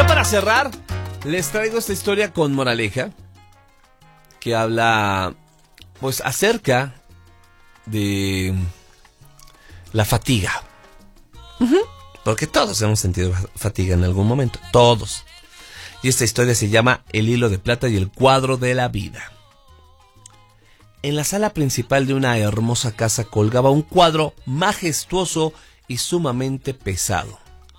Ya para cerrar, les traigo esta historia con moraleja que habla pues acerca de la fatiga. Porque todos hemos sentido fatiga en algún momento, todos. Y esta historia se llama El hilo de plata y el cuadro de la vida. En la sala principal de una hermosa casa colgaba un cuadro majestuoso y sumamente pesado.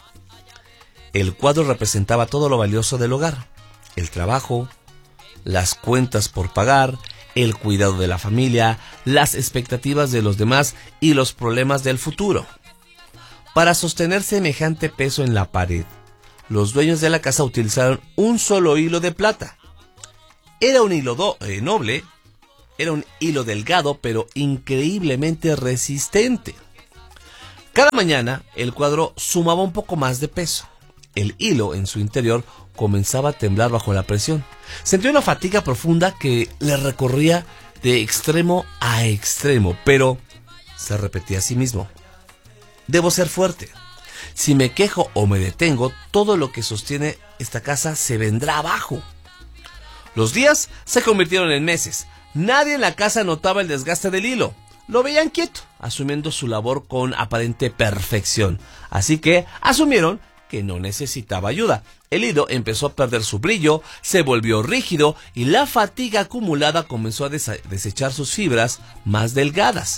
El cuadro representaba todo lo valioso del hogar: el trabajo, las cuentas por pagar, el cuidado de la familia, las expectativas de los demás y los problemas del futuro. Para sostener semejante peso en la pared, los dueños de la casa utilizaron un solo hilo de plata. Era un hilo noble, era un hilo delgado, pero increíblemente resistente. Cada mañana, el cuadro sumaba un poco más de peso. El hilo en su interior comenzaba a temblar bajo la presión. Sentía una fatiga profunda que le recorría de extremo a extremo, pero se repetía a sí mismo: debo ser fuerte. Si me quejo o me detengo, todo lo que sostiene esta casa se vendrá abajo. Los días se convirtieron en meses. Nadie en la casa notaba el desgaste del hilo. Lo veían quieto, asumiendo su labor con aparente perfección. Así que asumieron que no necesitaba ayuda. El hilo empezó a perder su brillo, se volvió rígido y la fatiga acumulada comenzó a desechar sus fibras más delgadas.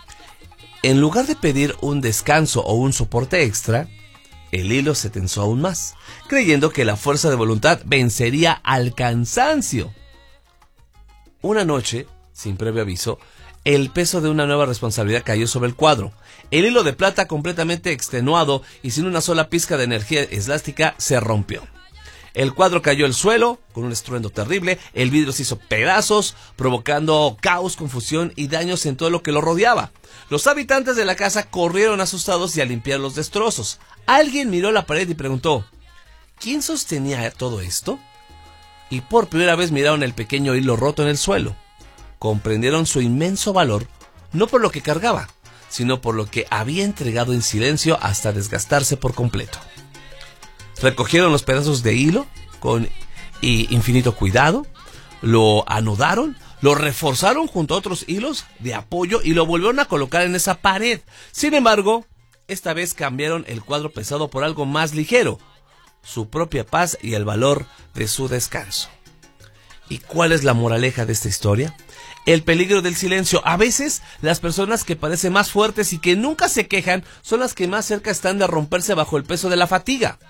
En lugar de pedir un descanso o un soporte extra, el hilo se tensó aún más, creyendo que la fuerza de voluntad vencería al cansancio. Una noche, sin previo aviso, el peso de una nueva responsabilidad cayó sobre el cuadro. El hilo de plata, completamente extenuado y sin una sola pizca de energía elástica, se rompió. El cuadro cayó al suelo con un estruendo terrible, el vidrio se hizo pedazos, provocando caos, confusión y daños en todo lo que lo rodeaba. Los habitantes de la casa corrieron asustados y a limpiar los destrozos. Alguien miró la pared y preguntó: ¿quién sostenía todo esto? Y por primera vez miraron el pequeño hilo roto en el suelo. Comprendieron su inmenso valor, no por lo que cargaba, sino por lo que había entregado en silencio hasta desgastarse por completo. Recogieron los pedazos de hilo con infinito cuidado, lo anudaron, lo reforzaron junto a otros hilos de apoyo y lo volvieron a colocar en esa pared. Sin embargo, esta vez cambiaron el cuadro pesado por algo más ligero: su propia paz y el valor de su descanso. ¿Y cuál es la moraleja de esta historia? El peligro del silencio. A veces, las personas que parecen más fuertes y que nunca se quejan son las que más cerca están de romperse bajo el peso de la fatiga.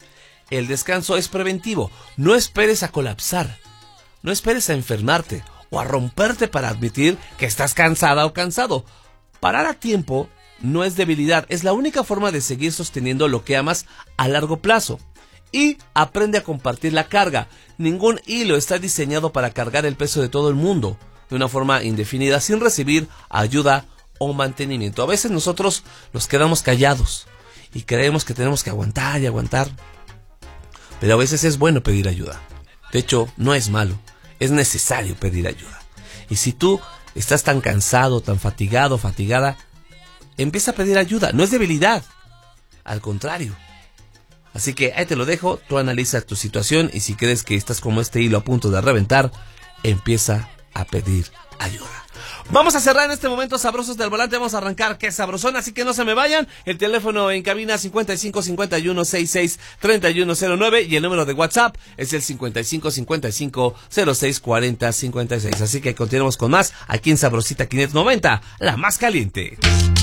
El descanso es preventivo. No esperes a colapsar. No esperes a enfermarte o a romperte para admitir que estás cansada o cansado. Parar a tiempo no es debilidad. Es la única forma de seguir sosteniendo lo que amas a largo plazo. Y aprende a compartir la carga. Ningún hilo está diseñado para cargar el peso de todo el mundo de una forma indefinida sin recibir ayuda o mantenimiento. A veces nosotros nos quedamos callados y creemos que tenemos que aguantar y aguantar. Pero a veces es bueno pedir ayuda. De hecho, no es malo, es necesario pedir ayuda. Y si tú estás tan cansado, tan fatigado, fatigada, empieza a pedir ayuda. No es debilidad, al contrario. Así que ahí te lo dejo, tú analiza tu situación y si crees que estás como este hilo a punto de reventar, empieza a pedir ayuda. Vamos a cerrar en este momento Sabrosos del Volante. Vamos a arrancar que sabrosón, así que no se me vayan. El teléfono en cabina 55 51 66 3109 y el número de WhatsApp es el 55 55 06 40 56. Así que continuamos con más aquí en Sabrosita 590, la más caliente.